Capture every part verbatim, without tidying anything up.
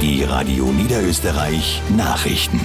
Die Radio Niederösterreich Nachrichten.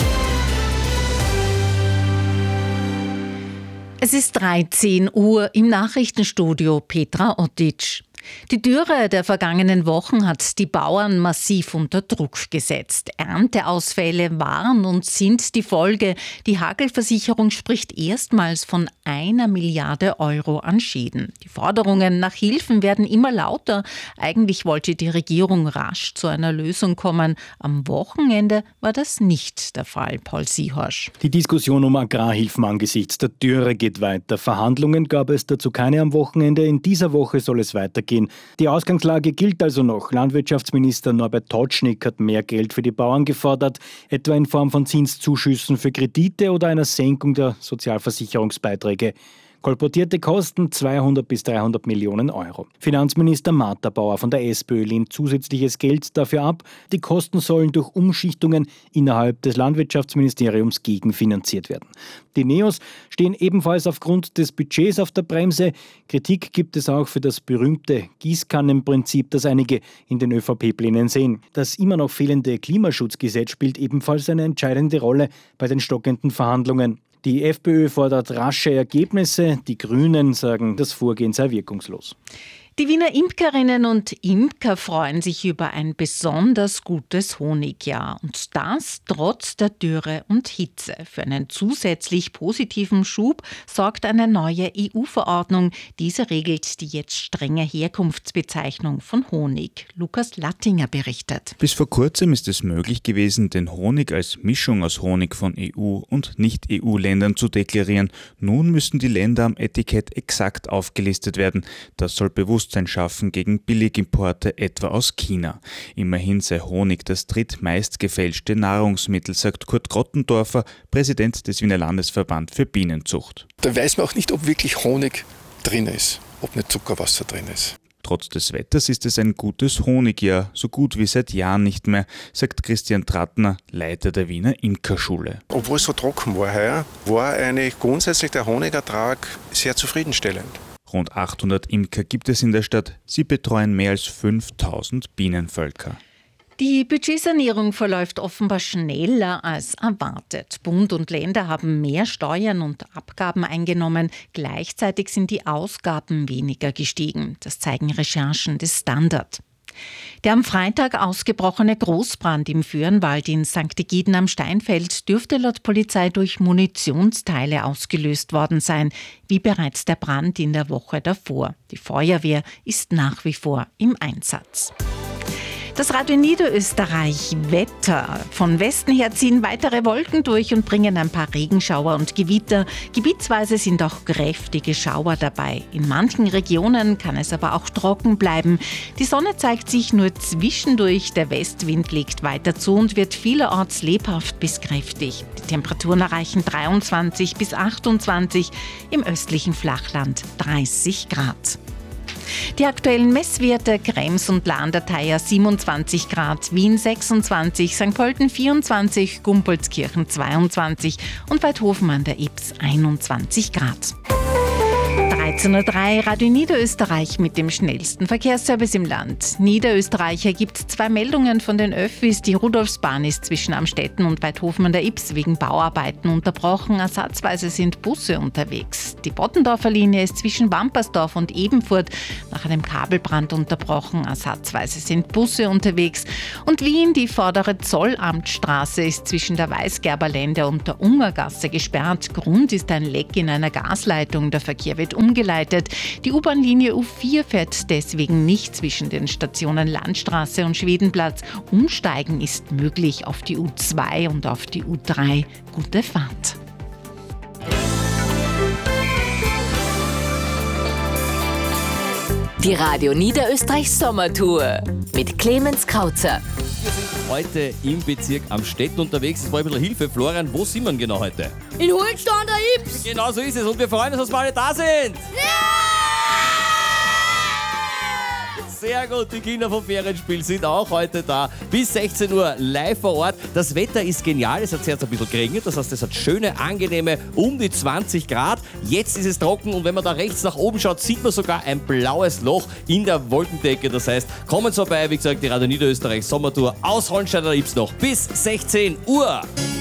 Es ist dreizehn Uhr im Nachrichtenstudio Petra Ottic. Die Dürre der vergangenen Wochen hat die Bauern massiv unter Druck gesetzt. Ernteausfälle waren und sind die Folge. Die Hagelversicherung spricht erstmals von einer Milliarde Euro an Schäden. Die Forderungen nach Hilfen werden immer lauter. Eigentlich wollte die Regierung rasch zu einer Lösung kommen. Am Wochenende war das nicht der Fall, Paul Sihorsch. Die Diskussion um Agrarhilfen angesichts der Dürre geht weiter. Verhandlungen gab es dazu keine am Wochenende. In dieser Woche soll es weitergehen. Die Ausgangslage gilt also noch. Landwirtschaftsminister Norbert Totschnig hat mehr Geld für die Bauern gefordert, etwa in Form von Zinszuschüssen für Kredite oder einer Senkung der Sozialversicherungsbeiträge. Kolportierte Kosten zweihundert bis dreihundert Millionen Euro. Finanzminister Martha Bauer von der SPÖ lehnt zusätzliches Geld dafür ab. Die Kosten sollen durch Umschichtungen innerhalb des Landwirtschaftsministeriums gegenfinanziert werden. Die Neos stehen ebenfalls aufgrund des Budgets auf der Bremse. Kritik gibt es auch für das berühmte Gießkannenprinzip, das einige in den ÖVP-Plänen sehen. Das immer noch fehlende Klimaschutzgesetz spielt ebenfalls eine entscheidende Rolle bei den stockenden Verhandlungen. Die FPÖ fordert rasche Ergebnisse, die Grünen sagen, das Vorgehen sei wirkungslos. Die Wiener Imkerinnen und Imker freuen sich über ein besonders gutes Honigjahr. Und das trotz der Dürre und Hitze. Für einen zusätzlich positiven Schub sorgt eine neue E U-Verordnung. Diese regelt die jetzt strenge Herkunftsbezeichnung von Honig. Lukas Lattinger berichtet. Bis vor kurzem ist es möglich gewesen, den Honig als Mischung aus Honig von E U- und Nicht-E U-Ländern zu deklarieren. Nun müssen die Länder am Etikett exakt aufgelistet werden. Das soll bewusst Bewusstsein schaffen gegen Billigimporte, etwa aus China. Immerhin sei Honig das drittmeist gefälschte Nahrungsmittel, sagt Kurt Grottendorfer, Präsident des Wiener Landesverband für Bienenzucht. Da weiß man auch nicht, ob wirklich Honig drin ist, ob nicht Zuckerwasser drin ist. Trotz des Wetters ist es ein gutes Honigjahr, so gut wie seit Jahren nicht mehr, sagt Christian Trattner, Leiter der Wiener Imkerschule. Obwohl es so trocken war heuer, war eigentlich grundsätzlich der Honigertrag sehr zufriedenstellend. Rund achthundert Imker gibt es in der Stadt. Sie betreuen mehr als fünftausend Bienenvölker. Die Budgetsanierung verläuft offenbar schneller als erwartet. Bund und Länder haben mehr Steuern und Abgaben eingenommen. Gleichzeitig sind die Ausgaben weniger gestiegen. Das zeigen Recherchen des Standard. Der am Freitag ausgebrochene Großbrand im Föhrenwald in Sankt Egiden am Steinfeld dürfte laut Polizei durch Munitionsteile ausgelöst worden sein, wie bereits der Brand in der Woche davor. Die Feuerwehr ist nach wie vor im Einsatz. Das Radio Niederösterreich Wetter. Von Westen her ziehen weitere Wolken durch und bringen ein paar Regenschauer und Gewitter. Gebietsweise sind auch kräftige Schauer dabei. In manchen Regionen kann es aber auch trocken bleiben. Die Sonne zeigt sich nur zwischendurch. Der Westwind legt weiter zu und wird vielerorts lebhaft bis kräftig. Die Temperaturen erreichen dreiundzwanzig bis achtundzwanzig, im östlichen Flachland dreißig Grad. Die aktuellen Messwerte: Krems und Lahndateier siebenundzwanzig Grad, Wien sechsundzwanzig, Sankt Pölten vierundzwanzig, Gumpolskirchen zweiundzwanzig und Weidhofen an der Ybbs einundzwanzig Grad. dreizehn Uhr drei, Radio Niederösterreich mit dem schnellsten Verkehrsservice im Land. Niederösterreich ergibt zwei Meldungen von den Öffis. Die Rudolfsbahn ist zwischen Amstetten und Weidhofen an der Ybbs wegen Bauarbeiten unterbrochen. Ersatzweise sind Busse unterwegs. Die Bottendorfer Linie ist zwischen Wampersdorf und Ebenfurt nach einem Kabelbrand unterbrochen. Ersatzweise sind Busse unterwegs. Und Wien, die vordere Zollamtstraße, ist zwischen der Weißgerberlände und der Ungergasse gesperrt. Grund ist ein Leck in einer Gasleitung. Der Verkehr wird umgeleitet. Die U-Bahn-Linie U vier fährt deswegen nicht zwischen den Stationen Landstraße und Schwedenplatz. Umsteigen ist möglich auf die U zwei und auf die U drei. Gute Fahrt. Die Radio Niederösterreich Sommertour mit Clemens Krauzer. Wir sind heute im Bezirk Amstetten unterwegs. Es war ein bisschen Hilfe. Florian, wo sind wir denn genau heute? In Hohenstein an der Ybbs. Genau so ist es und wir freuen uns, dass wir alle da sind. Ja! Sehr gut, die Kinder vom Ferienspiel sind auch heute da. Bis sechzehn Uhr live vor Ort. Das Wetter ist genial, es hat zuerst ein bisschen geregnet, das heißt, es hat schöne, angenehme, um die zwanzig Grad. Jetzt ist es trocken und wenn man da rechts nach oben schaut, sieht man sogar ein blaues Loch in der Wolkendecke. Das heißt, kommen Sie vorbei, wie gesagt, die Radio Niederösterreich Sommertour aus Hollensteiner Lips noch bis sechzehn Uhr.